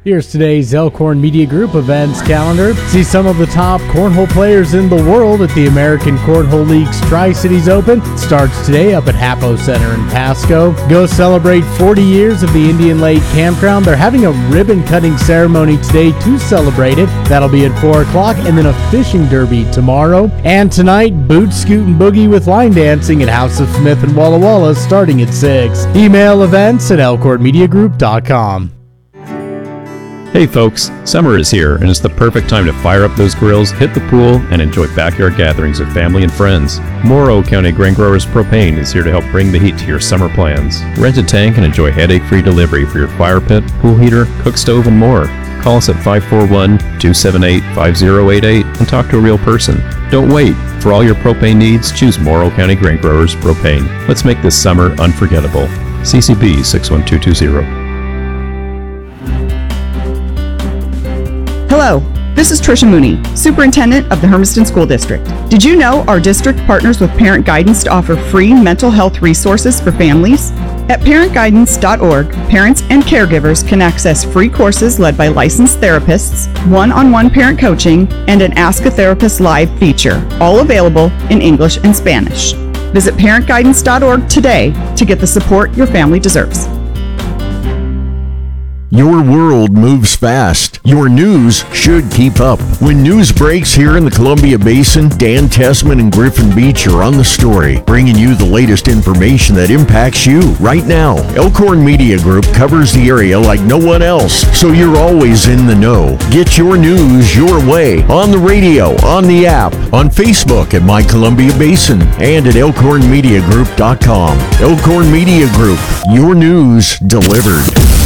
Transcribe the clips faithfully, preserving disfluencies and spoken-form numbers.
Here's today's Elkhorn Media Group events calendar. See some of the top cornhole players in the world at the American Cornhole League's Tri-Cities Open. It starts today up at Hapo Center in Pasco. Go celebrate forty years of the Indian Lake Campground. They're having a ribbon-cutting ceremony today to celebrate it. That'll be at four o'clock, and then a fishing derby tomorrow. And tonight, boot, scoot, and boogie with line dancing at House of Smith in Walla Walla starting at six. Email events at elkhorn media group dot com. Hey folks, summer is here and it's the perfect time to fire up those grills, hit the pool, and enjoy backyard gatherings with family and friends. Morrow County Grain Growers Propane is here to help bring the heat to your summer plans. Rent a tank and enjoy headache-free delivery for your fire pit, pool heater, cook stove, and more. Call us at five four one, two seven eight, five zero eight eight and talk to a real person. Don't wait. For all your propane needs, choose Morrow County Grain Growers Propane. Let's make this summer unforgettable. C C B six one two two zero. Hello, this is Tricia Mooney, Superintendent of the Hermiston School District. Did you know our district partners with Parent Guidance to offer free mental health resources for families? At parent guidance dot org, parents and caregivers can access free courses led by licensed therapists, one-on-one parent coaching, and an Ask a Therapist Live feature, all available in English and Spanish. Visit parent guidance dot org today to get the support your family deserves. Your world moves fast. Your news should keep up. When news breaks here in the Columbia Basin, Dan Tessman and Griffin Beach are on the story, bringing you the latest information that impacts you right now. Elkhorn Media Group covers the area like no one else, so you're always in the know. Get your news your way on the radio, on the app, on Facebook at My Columbia Basin, and at elkhorn media group dot com. Elkhorn Media Group, your news delivered.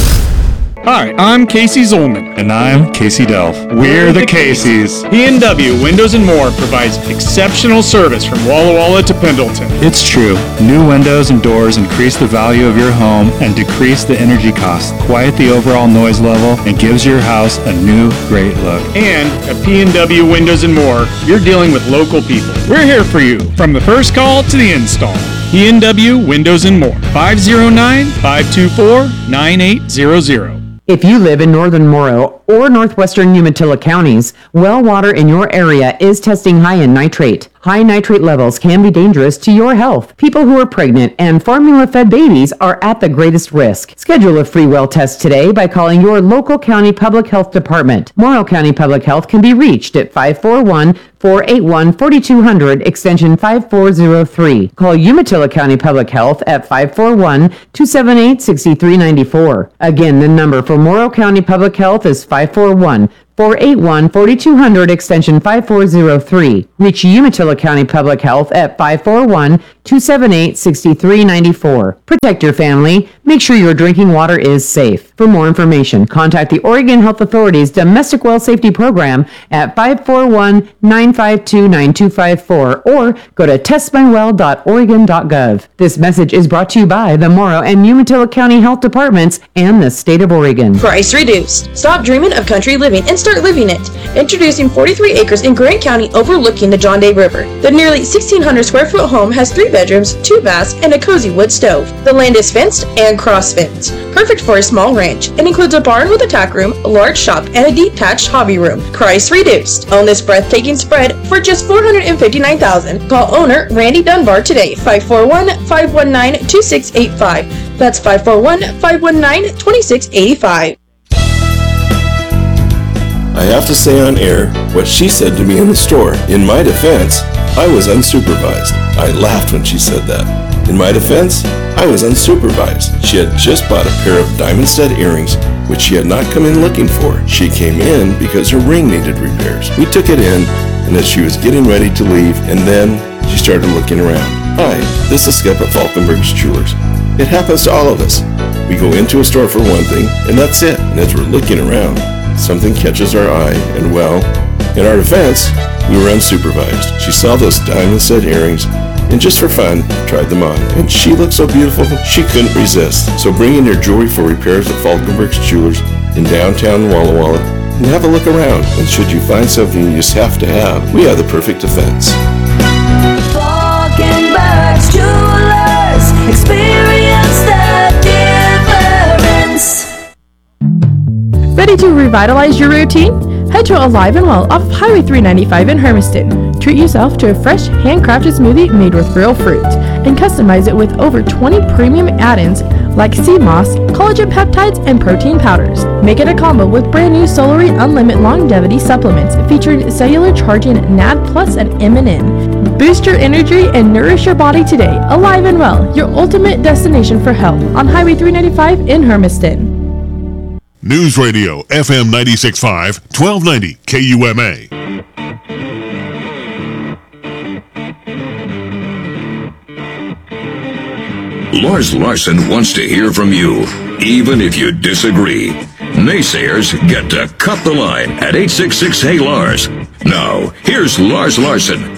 Hi, I'm Casey Zolman. And I'm Casey Delph. We're the Caseys. E and W Windows and More provides exceptional service from Walla Walla to Pendleton. It's true. New windows and doors increase the value of your home and decrease the energy costs, quiet the overall noise level, and gives your house a new, great look. And at P and W Windows and More, you're dealing with local people. We're here for you, from the first call to the install. E and W Windows and More, five oh nine, five two four, nine eight zero zero. If you live in northern Morrow or northwestern Umatilla counties, well water in your area is testing high in nitrate. High nitrate levels can be dangerous to your health. People who are pregnant and formula-fed babies are at the greatest risk. Schedule a free well test today by calling your local county public health department. Morrow County Public Health can be reached at five four one, four eight one, four two zero zero, extension five four zero three. Call Umatilla County Public Health at five four one, two seven eight, six three nine four. Again, the number for Morrow County Public Health is five four one, four eight one, four two zero zero, extension five four zero three. Reach Umatilla County Public Health at five four one, two seven eight, six three nine four. Protect your family. Make sure your drinking water is safe. For more information, contact the Oregon Health Authority's Domestic Well Safety Program at five four one, nine five two, nine two five four or go to test my well dot oregon dot gov. This message is brought to you by the Morrow and Umatilla County Health Departments and the state of Oregon. Price reduced. Stop dreaming of country living and start living it. Introducing forty-three acres in Grant County overlooking the John Day River. The nearly sixteen hundred square foot home has three bedrooms, two baths, and a cozy wood stove. The land is fenced and cross-fenced. Perfect for a small ranch. It includes a barn with a tack room, a large shop, and a detached hobby room. Price reduced. Own this breathtaking spread for just four hundred fifty-nine thousand dollars. Call owner Randy Dunbar today, five four one, five one nine, two six eight five. That's five four one, five one nine, two six eight five. I have to say on air what she said to me in the store. In my defense, I was unsupervised. I laughed when she said that. In my defense, I was unsupervised. She had just bought a pair of diamond stud earrings, which she had not come in looking for. She came in because her ring needed repairs. We took it in, and as she was getting ready to leave, and then she started looking around. Hi, this is Skip at Falkenberg's Jewelers. It happens to all of us. We go into a store for one thing, and that's it. And as we're looking around, something catches our eye, and well, in our defense, we were unsupervised. She saw those diamond stud earrings, and just for fun, tried them on. And she looked so beautiful, she couldn't resist. So bring in your jewelry for repairs at Falkenberg's Jewelers in downtown Walla Walla, and have a look around. And should you find something you just have to have, we have the perfect defense. Falkenberg's Jewelers, experience the difference. Betty Ready to revitalize your routine? Head to Alive and Well off Highway three ninety-five in Hermiston. Treat yourself to a fresh, handcrafted smoothie made with real fruit, and customize it with over twenty premium add-ins like sea moss, collagen peptides, and protein powders. Make it a combo with brand new Solary Unlimited Longevity supplements featuring cellular charging N A D Plus and M and N. Boost your energy and nourish your body today. Alive and Well, your ultimate destination for health on Highway three ninety-five in Hermiston. News Radio F M ninety-six point five, twelve ninety K U M A. Lars Larson wants to hear from you, even if you disagree. Naysayers get to cut the line at eight six six, Hey Lars. Now, here's Lars Larson.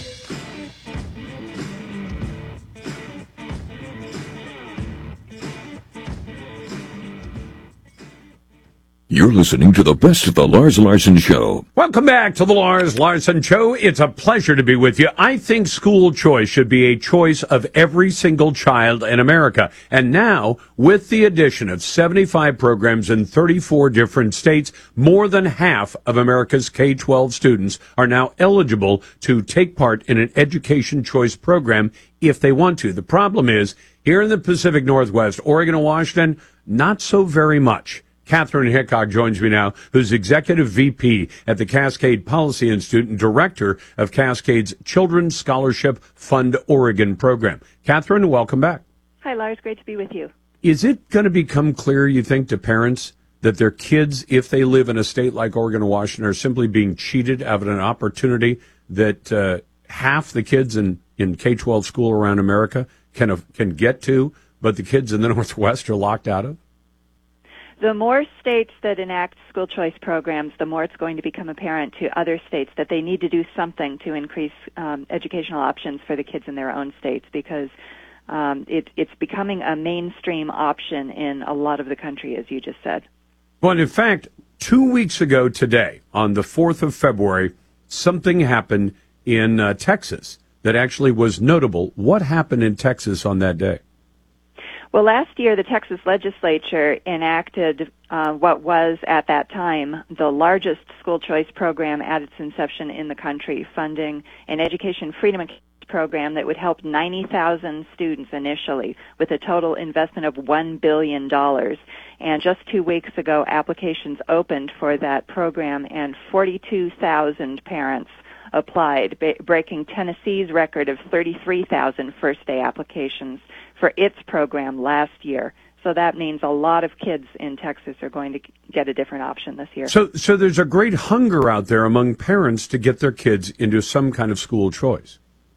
You're listening to the best of the Lars Larson Show. Welcome back to the Lars Larson Show. It's a pleasure to be with you. I think school choice should be a choice of every single child in America. And now, with the addition of seventy-five programs in thirty-four different states, more than half of America's K twelve students are now eligible to take part in an education choice program if they want to. The problem is, here in the Pacific Northwest, Oregon and Washington, not so very much. Catherine Hickok joins me now, who's Executive V P at the Cascade Policy Institute and Director of Cascade's Children's Scholarship Fund Oregon program. Catherine, welcome back. Hi, Lars. Great to be with you. Is it going to become clear, you think, to parents that their kids, if they live in a state like Oregon and Washington, are simply being cheated out of an opportunity that uh, half the kids in, in K twelve school around America can, uh, can get to, but the kids in the Northwest are locked out of? The more states that enact school choice programs, the more it's going to become apparent to other states that they need to do something to increase um, educational options for the kids in their own states, because um, it, it's becoming a mainstream option in a lot of the country, as you just said. Well, in fact, two weeks ago today, on the fourth of February, something happened in uh, Texas that actually was notable. What happened in Texas on that day? Well, last year, the Texas legislature enacted uh, what was, at that time, the largest school choice program at its inception in the country, funding an education freedom program that would help ninety thousand students initially, with a total investment of one billion dollars. And just two weeks ago, applications opened for that program, and forty-two thousand parents applied, ba- breaking Tennessee's record of thirty-three thousand first-day applications for its program last year. So that means a lot of kids in Texas are going to get a different option this year. So, so there's a great hunger out there among parents to get their kids into some kind of school choice.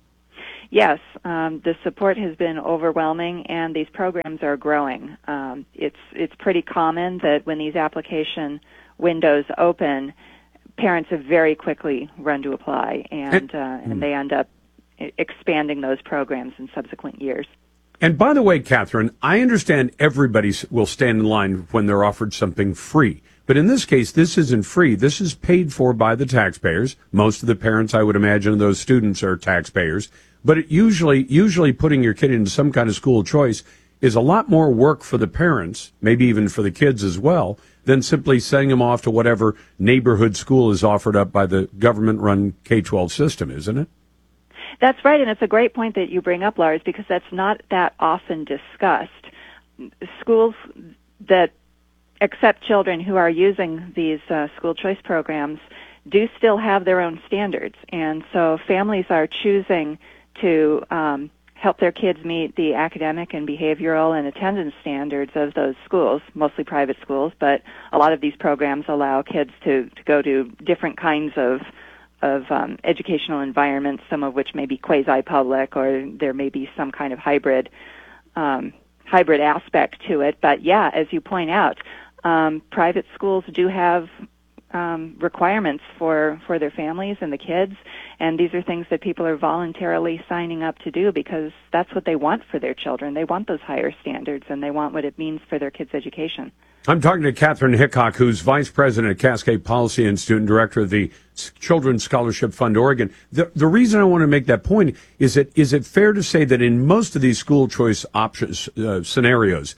Yes, um, the support has been overwhelming, and these programs are growing. Um, it's it's pretty common that when these application windows open, parents have very quickly run to apply, and uh, and they end up expanding those programs in subsequent years. And by the way, Catherine, I understand everybody will stand in line when they're offered something free. But in this case, this isn't free. This is paid for by the taxpayers. Most of the parents, I would imagine, of those students are taxpayers. But it usually, usually putting your kid into some kind of school choice is a lot more work for the parents, maybe even for the kids as well, than simply sending them off to whatever neighborhood school is offered up by the government-run K twelve system, isn't it? That's right, and it's a great point that you bring up, Lars, because that's not that often discussed. Schools that accept children who are using these uh, school choice programs do still have their own standards, and so families are choosing to um, help their kids meet the academic and behavioral and attendance standards of those schools, mostly private schools, but a lot of these programs allow kids to, to go to different kinds of of um, educational environments, some of which may be quasi-public, or there may be some kind of hybrid um, hybrid aspect to it. But yeah, as you point out, um, private schools do have um, requirements for, for their families and the kids, and these are things that people are voluntarily signing up to do because that's what they want for their children. They want those higher standards, and they want what it means for their kids' education. I'm talking to Catherine Hickok, who's Vice President at Cascade Policy Institute and Director of the Children's Scholarship Fund Oregon. The, the reason I want to make that point is that is it fair to say that in most of these school choice options uh, scenarios,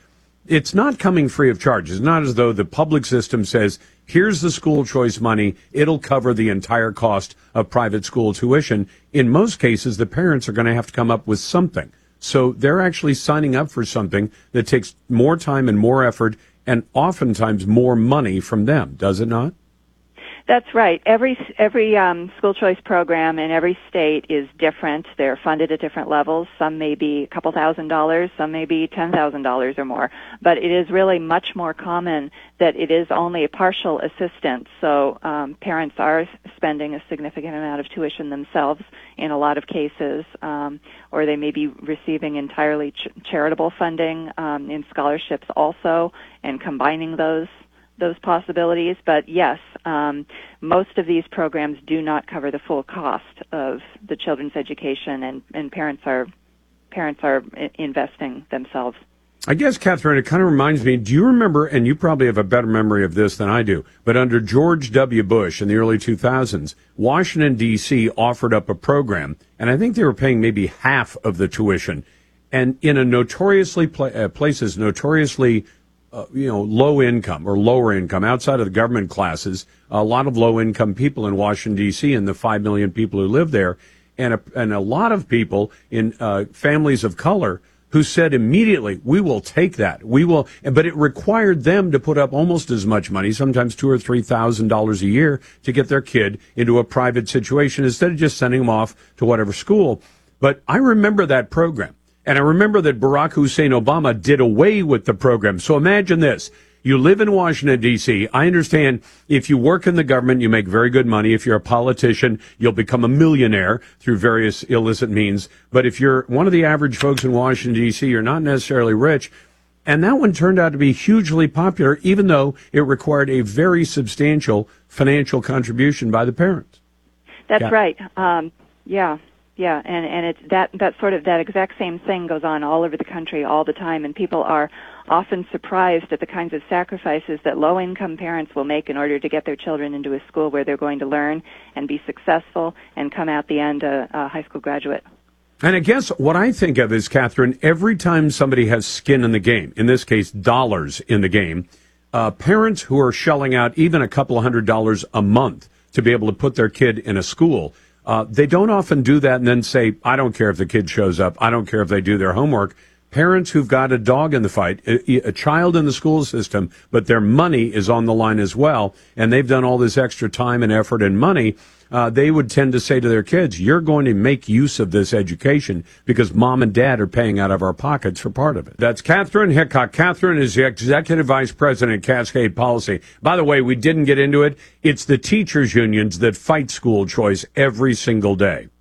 it's not coming free of charge. It's not as though the public system says, here's the school choice money. It'll cover the entire cost of private school tuition. In most cases, the parents are going to have to come up with something. So they're actually signing up for something that takes more time and more effort and oftentimes more money from them, does it not? That's right. Every every um, school choice program in every state is different. They're funded at different levels. Some may be a couple thousand dollars, some may be ten thousand dollars or more. But it is really much more common that it is only a partial assistance. So um, parents are spending a significant amount of tuition themselves in a lot of cases, um, or they may be receiving entirely ch- charitable funding um, in scholarships also, and combining those. those possibilities. But yes, um, most of these programs do not cover the full cost of the children's education, and, and parents are parents are investing themselves. I guess, Catherine, it kind of reminds me, do you remember, and you probably have a better memory of this than I do, but under George W. Bush in the early two thousands, Washington, D C offered up a program, and I think they were paying maybe half of the tuition. And in a notoriously, pla- uh, places notoriously Uh, you know, low income or lower income, outside of the government classes, a lot of low income people in Washington, D C, and the five million people who live there, and a, and a lot of people in uh, families of color who said immediately, we will take that. We will, but it required them to put up almost as much money, sometimes two or three thousand dollars a year, to get their kid into a private situation instead of just sending them off to whatever school. But I remember that program. And I remember that Barack Hussein Obama did away with the program. So imagine this. You live in Washington, D C. I understand if you work in the government, you make very good money. If you're a politician, you'll become a millionaire through various illicit means. But if you're one of the average folks in Washington, D C, you're not necessarily rich. And that one turned out to be hugely popular, even though it required a very substantial financial contribution by the parents. That's yeah. right. Um, yeah. Yeah, and, and it's that, that sort of, that exact same thing goes on all over the country all the time, and people are often surprised at the kinds of sacrifices that low-income parents will make in order to get their children into a school where they're going to learn and be successful and come out the end a, a high school graduate. And I guess what I think of is, Catherine, every time somebody has skin in the game, in this case dollars in the game, uh, parents who are shelling out even a couple of hundred dollars a month to be able to put their kid in a school, Uh, they don't often do that and then say, I don't care if the kid shows up. I don't care if they do their homework. Parents who've got a dog in the fight, a, a child in the school system, but their money is on the line as well, and they've done all this extra time and effort and money, uh, they would tend to say to their kids, you're going to make use of this education because mom and dad are paying out of our pockets for part of it. That's Catherine Hickok. Catherine is the Executive Vice President, Cascade Policy. By the way, we didn't get into it. It's the teachers' unions that fight school choice every single day.